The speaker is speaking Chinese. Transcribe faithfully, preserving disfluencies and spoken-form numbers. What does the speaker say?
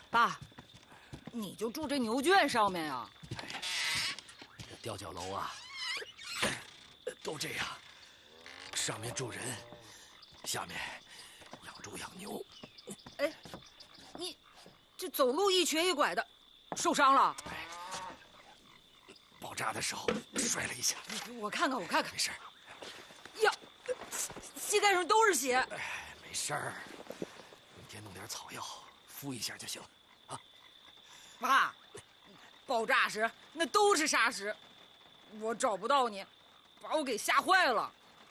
爸，你就住这牛圈上面呀？ 哎，这吊脚楼啊，都这样，上面住人，下面养猪养牛。 哎，你这走路一瘸一拐的，受伤了？ 哎，爆炸的时候摔了一下。 我看看，我看看， 没事。 呀，膝盖上都是血。 哎，没事儿，明天弄点草药敷一下就行了啊。 爸，爆炸时那都是沙石，我找不到你，把我给吓坏了。